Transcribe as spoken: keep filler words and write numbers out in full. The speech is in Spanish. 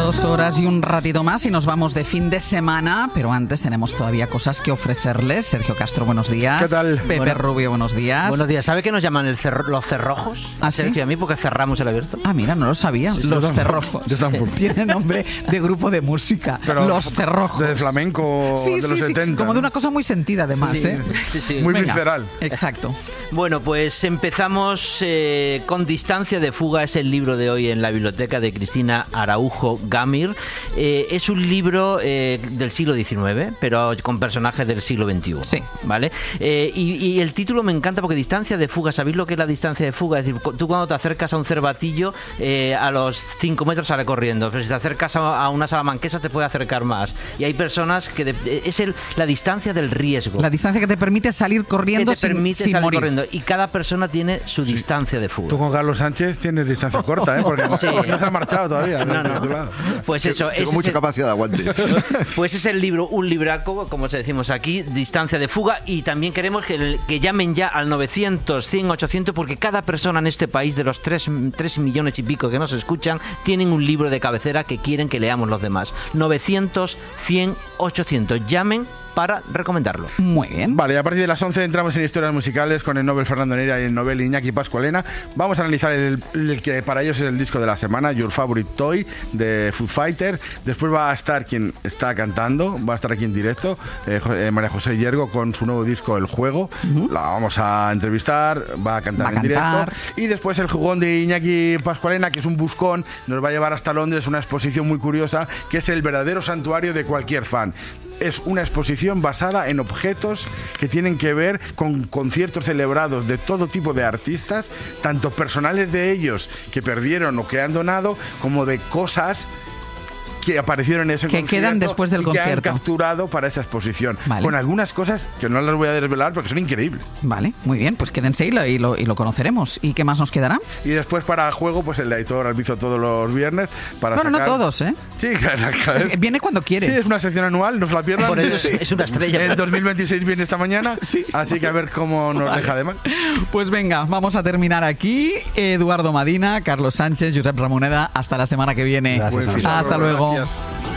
Dos horas y un ratito más y nos vamos de fin de semana, pero antes tenemos todavía cosas que ofrecerles. Sergio Castro, buenos días. ¿Qué tal? Pepe Bueno, Rubio, buenos días. Buenos días. ¿Sabe que nos llaman el cerro- los cerrojos? ¿Ah, Sergio sí? y a mí porque cerramos el abierto. Ah, mira, no lo sabía. Sí, Los yo tampoco. cerrojos. Yo tampoco. Tiene nombre de grupo de música. Pero los cerrojos. de flamenco Sí, de sí, los sí, setenta. como de una cosa muy sentida además, Sí, ¿eh? sí, sí. Muy Venga. visceral. Exacto. Bueno, pues empezamos eh, con Distancia de Fuga. Es el libro de hoy en la biblioteca de Cristina Araujo Gamir. Eh, es un libro eh, del siglo diecinueve, pero con personajes del siglo veintiuno. Sí. ¿Vale? Eh, y, y el título me encanta porque distancia de fuga, ¿sabéis lo que es la distancia de fuga? Es decir, tú cuando te acercas a un cervatillo, eh, a los cinco metros sale corriendo. Pero si te acercas a, a una salamanquesa te puede acercar más. Y hay personas que... de- es el, la distancia del riesgo. La distancia que te permite salir corriendo que te sin, permite sin salir morir. corriendo. Y cada persona tiene su distancia de fuga. Tú con Carlos Sánchez tienes distancia corta, ¿eh? Porque no, Sí. no se ha marchado todavía. No, de no. tu lado. Pues eso, Tengo ese mucha es el- capacidad de aguante. pues es el libro, un libraco, como se decimos aquí, Distancia de Fuga, y también queremos que, el- que llamen ya al novecientos, cien, ochocientos, porque cada persona en este país, de los tres millones y pico que nos escuchan, tienen un libro de cabecera que quieren que leamos los demás. novecientos, cien, ochocientos. Llamen para recomendarlo. Muy bien. Vale, y a partir de las once entramos en historias musicales con el Nobel Fernando Neira y el Nobel Iñaki Pascualena. Vamos a analizar el, el que para ellos es el disco de la semana, Your Favorite Toy, de Foo Fighter. Después va a estar quien está cantando, va a estar aquí en directo, eh, Jo- eh, María José Hiergo, con su nuevo disco El Juego. La vamos a entrevistar, va a cantar Va a en cantar. directo. Y después el jugón de Iñaki Pascualena, que es un buscón, nos va a llevar hasta Londres, una exposición muy curiosa, que es el verdadero santuario de cualquier fan. Es una exposición basada en objetos que tienen que ver con conciertos celebrados de todo tipo de artistas, tanto personales de ellos que perdieron o que han donado, como de cosas que aparecieron en ese Que concierto quedan después del y que han concierto. capturado para esa exposición. Vale. Con algunas cosas que no las voy a desvelar porque son increíbles. Vale, muy bien, pues quédense y lo, y lo, y lo conoceremos. ¿Y qué más nos quedará? Y después para juego, pues el editor Albizo todos los viernes para Bueno, sacar... no todos, ¿eh? Sí, cada, cada vez. Viene cuando quiere. Sí, es una sección anual, no se la pierdan. Por eso es, es una estrella. El dos mil veintiséis viene esta mañana, así que a ver cómo nos deja de mal. Pues venga, vamos a terminar aquí. Eduardo Madina, Carlos Sánchez, Josep Ramoneda, hasta la semana que viene. Gracias, Buen fin de Hasta semana, luego. gracias.